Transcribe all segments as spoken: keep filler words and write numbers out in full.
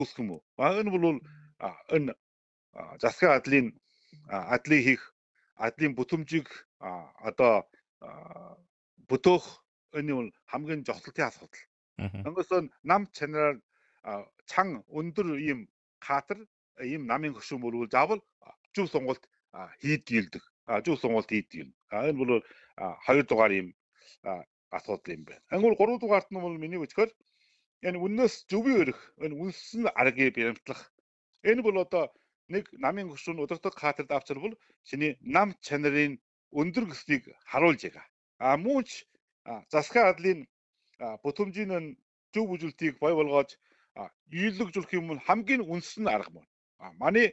үүсэх юм уу? А энэ бол энэ засгийн адлын адлыг хийх адлын бүтэмжийг одоо бүтөөх энэ бол хамгийн жогцолтын асуудал. Онгоос нам чанараар чан өндөр ийм хаатар ийм намын хөшүүн бол заавал зөв сонголт хийдгийлдэг. Зөв сонголт хийдэг юм. Энэ бол хоёр дугаар ийм асуудал юм байна. Ангуул гурав дугаарт нь бол миний үзэхээр энэ үннээс зөвийн өрх, энэ үнсэн аргыг баримтлах. Энэ бол одоо нэг намын хөшүүн удирдах хаатард авчирвал чиний нам чанарын өндөр гэснийг харуулж байгаа. А мөн ч засгийн адлын бүтэмжийн зөв үзүүлэлтийг бой болгож ийлэгжүүлэх юм бол хамгийн үнсэн арга мөн. Манай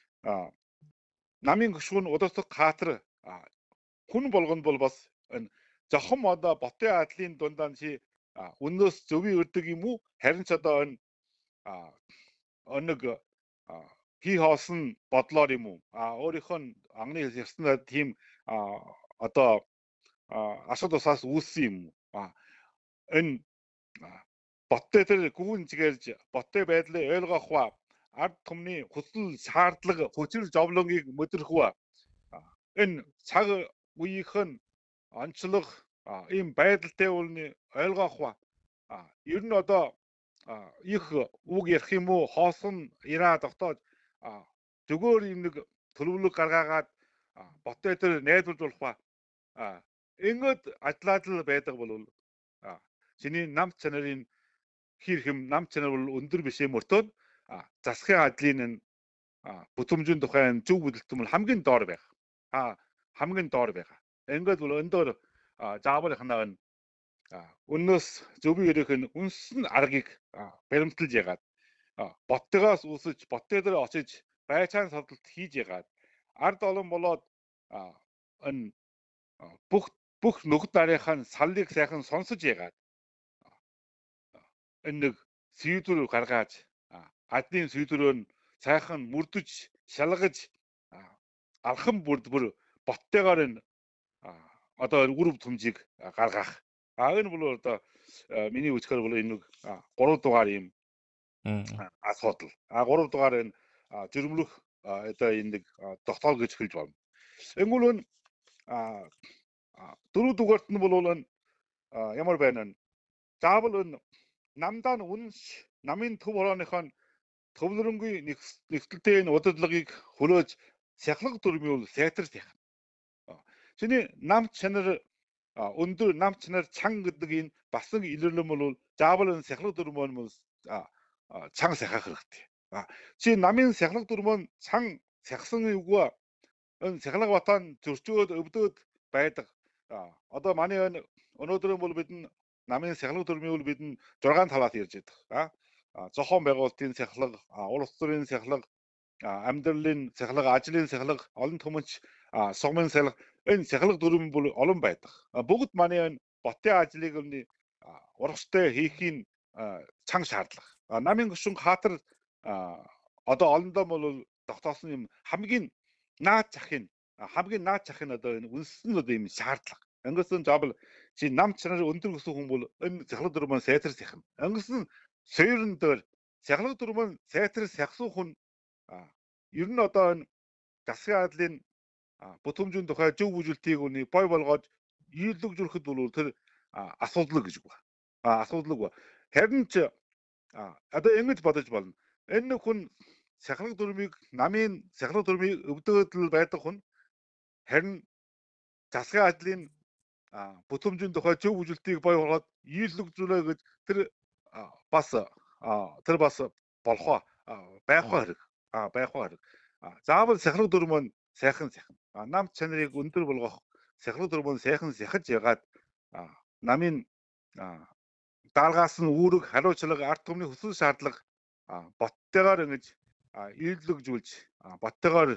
намын хөшүүн удирдах хаатар хүн болгонд бол бас энэ зохим одоо ботын адлын дундаа чи үннээс зөвийн өрдөг юм уу? Харин ч одоо энэ нэг хий хоосон бодлоор юм уу? Өөрийнхөө анганы ярьснаар тийм одоо ашиг тусаас үүссэн юм уу? Энэ боттой тэр гүн згэрж боттой байдлыг ойлгох ба ард түмний хүсэл шаардлага хүчрэл зовлонгийг мэдрэх ба энэ цаг үеийнх нь онцлог ийм байдалтай үлний ойлгох ба ер нь одоо их үг ярих юм уу хоосон ираа тогтоож зөвгөр юм нэг төлөвлөг гаргаагаад боттой тэр найдварлуулах ба ингээд ажлаадл байдаг бол чиний нам чанарын хэр хэм нам чанар бол өндөр биш юм өртөөд засгийн адлын энэ бүтэмжийн тухай зөв бүлэлтэн бол хамгийн доор байх. А хамгийн доор байгаа. Ингээд бол өндөр заавал ханаа энэ үннээс зөвийн өрөх нь үнсэн аргыг баримталж ягаад боттойгоос үсэж боттой дээр очиж байцаан содолт хийж ягаад ард олон болоод энэ бүх бүх нүгд нарийнхаа саллыг сайхан сонсож ягаад энэ нэг сүйдвэр гаргаж адны сүйдвөрөө сайхан мөрдөж шалгаж алхам бүрд бүр боттойгоор энэ одоо үр бүтэмжийг гаргах. А энэ бол одоо миний үзэхээр бол энэ гурав дугаар юм асуудал. А гурав дугаар энэ жирэмлэх одоо энэ нэг тогтоол гэж хэлж байна. Энгүүл энэ дөрөв дугаарт нь бол энэ ямар байна вэ? Заавал энэ намдаа үнс намын төв хорооныхоо төвлөрөнгүй нэгтэлтэй энэ удирдлагыг хөрөөж сахилга дүрмийн үл сайтарч яах. Чиний нам чанар өндөр нам чанар чан гэдэг энэ бас нэг илэрлэн бол заавал энэ сахилга дүрмөн бол чан сахах хэрэгтэй. Чи намын сахилга дүрмөн чан сахсан үгүй энэ сахилга батан зөрчөөд өвдөд байдаг. Одоо манай өнөөдөр бол бидний намын сахилга дүрмийн үл бидний зургаан талаас ярьж байдаг. Зохион байгуулалтын сахилга, улс төрийн сахилга, амьдралын сахилга, ажлын сахилга, олон түмэнч сумын сахилга энэ сахилга дүрм бол олон байдаг. Бүгд манай энэ ботын ажлыг өмнө урагштай хийхийн чанга шаардлага. Намын хөшүүн хаатар одоо олондоо бол тогтоосон юм хамгийн наад захын хамгийн наад захын одоо энэ үнсэн одоо юм шаардлага. Ангисан жабл чи нам чанар өндөр гэсэн хүн бол энэ сахилга дүрмэн сайтарч яхна. Ангисан сойрон дээр сахилга дүрмэн сайтарч сахсан хүн ер нь одоо энэ засгийн адлын бүтэмжийн тухай зөв бүжүүлтийг үний бой болгоод ийлэгжүүлэхэд бол тэр асуудал гэж байна. Асуудал ба. Харин ч одоо ингэж бодож болно. Энэ хүн сахилга дүрмийг намын сахилга дүрмийг өвдөөдөл байдаг хүн харин засгийн адлын бүтэмжийн тухай зөв бүжүүлтийг бой болгоод ийлэгжүүлээ гэж тэр бас тэр бас болох байх хэрэг. байх хэрэг. Заавал сахилга дүрмэн сайхан сайхан. Нам чанарыг өндөр болгох сахилга дүрмэн сайхан сахиж ягаад намын даалгаас нь үүрэг хариуцлага ард түмний хүсэл шаардлага боттойгоор ингэж ийлэгжүүлж боттойгоор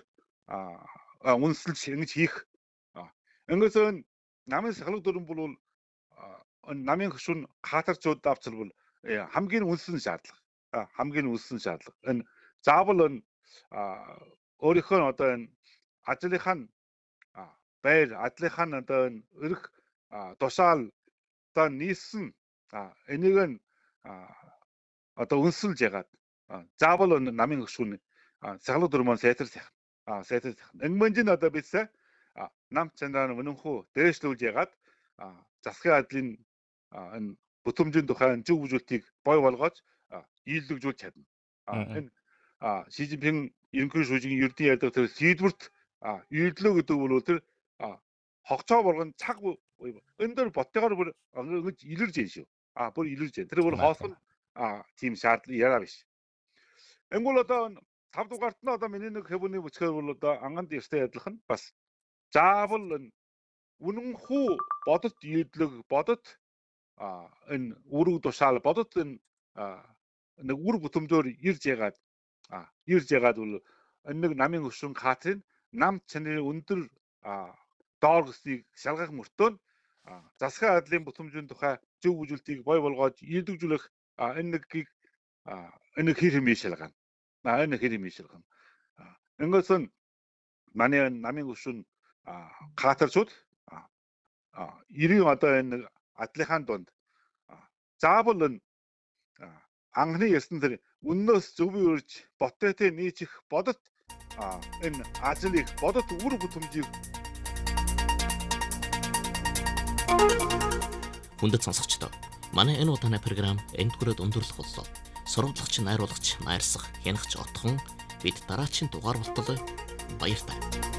үнсэлж ингэж хийх. Ингэж намын сахилга дүрм бол намын хөшүүн хаатарчуд авчирвал хамгийн үнсэн шаардлага. Хамгийн үнсэн шаардлага. Энэ заавал энэ өөрийнхөө одоо энэ ажлынхаа байр ажлынхаа одоо энэ өрх тушаал одоо нийссэн энийг нь одоо үнсэлж ягаад заавал намын хөшүүн сахлах дөрмөн сайтар сайхан. А сайтар сайхан. Энгмэнжин одоо бисээ нам чанараа өнөнхөө дээшлүүлж ягаад засгийн адлын энэ бүтэмжийн тухайн зөв үзүүлэлтийг бой болгож ийлэгжүүлж чадна. Энэ Ши Цзиньпин ерөнхий шүүжгийн ердийн ярьдаг тэр сэдвэрт ийлэлөө гэдэг бол тэр хогцоо болгон цаг энэ дөр боттойгоор бүр ингэж илэрж юм шүү. А бүр илэрж байна. Тэр бүр хоосгон тийм шаардлага яриа биш. Энгүүл одоо тав дугаарт нь одоо миний нэг хэвүний бүсгээр бол одоо анганд ёстой адилхан бас заавал үнэн хүү бодот ийлэлэг бодот энэ үүрэг тушаал бодот энэ нэг үр бүтэмжөөр ирж ягаад ирж ягаад бол энэ нэг намын хөшүүн хаатрын нам чанарын өндөр доор гэсийг шалгах мөртөө засгийн адлын бүтэмжийн тухай зөв үзүүлэлтийг бой болгож ийлэгжүүлэх энэ нэггийг энэ хэр хэмээ шалгана. Энэ хэр хэмээ шалгана. Ингээс нь манай намын хөшүүн хатарчуд эрийн одоо энэ адлынхаа донд заавал энэ анхны ярьсан тэр үннөөс зөвийн үрж боттой нийцэх бодот энэ ажлыг бодот үр бүтэмжийг хүндэт сонсогчдоо манай энэ удааны програм энд хүрээд өндөрлөх боллоо. Сурвалжлагч, найруулагч, найрсах, хянагч отхон бид дараачийн дугаар болтол баяртай.